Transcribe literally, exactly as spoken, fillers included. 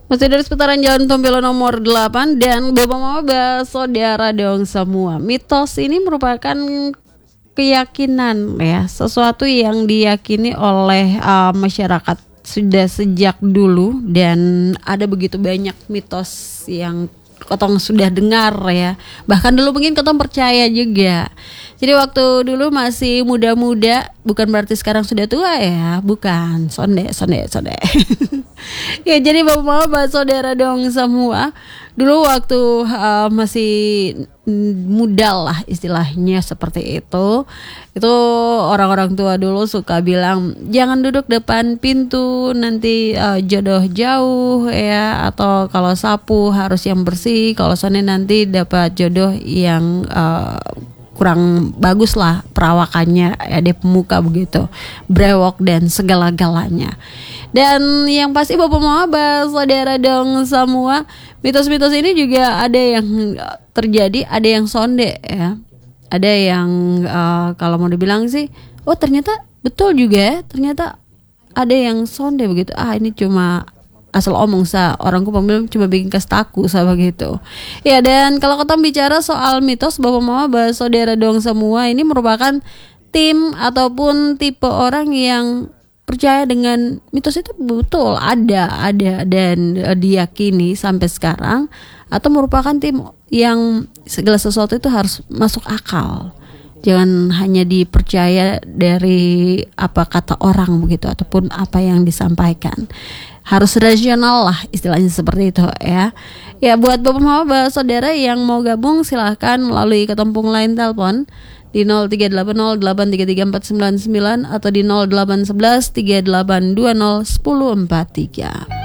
Masih dari seputaran Jalan Tompilo nomor delapan. Dan bapak mama saudara dong semua, mitos ini merupakan keyakinan ya, sesuatu yang diyakini oleh uh, masyarakat sudah sejak dulu. Dan ada begitu banyak mitos yang Kotong sudah dengar ya, bahkan dulu mungkin Kotong percaya juga. Jadi waktu dulu masih muda-muda, bukan berarti sekarang sudah tua ya, bukan, sonde, sonde, sonde. Ya jadi bapak mama saudara dong semua, dulu waktu uh, masih muda lah istilahnya seperti itu, itu orang-orang tua dulu suka bilang jangan duduk depan pintu, nanti uh, jodoh jauh ya, atau kalau sapu harus yang bersih, kalau sonde nanti dapat jodoh yang uh, kurang bagus lah perawakannya ya, dia pemuka begitu, brewok dan segala-galanya. Dan yang pasti bapak mama saudara dong semua, mitos-mitos ini juga ada yang terjadi, ada yang sonde ya, ada yang uh, kalau mau dibilang sih, oh ternyata betul juga ya, ternyata ada yang sonde begitu. Ah ini cuma asal omong sa, orangku pemilu cuma bikin kestaku sama gitu. Ya dan kalau kita bicara soal mitos, bapak mama saudara dong semua, ini merupakan tim ataupun tipe orang yang percaya dengan mitos itu betul ada, ada dan uh, diyakini sampai sekarang, atau merupakan tim yang segala sesuatu itu harus masuk akal. Jangan hanya dipercaya dari apa kata orang begitu, ataupun apa yang disampaikan. Harus rasional lah istilahnya seperti itu ya. Ya buat bapak mama saudara yang mau gabung silahkan melalui ketempung line telepon di nol tiga delapan nol delapan tiga tiga empat sembilan sembilan atau di nol delapan satu satu tiga delapan dua nol satu nol empat tiga.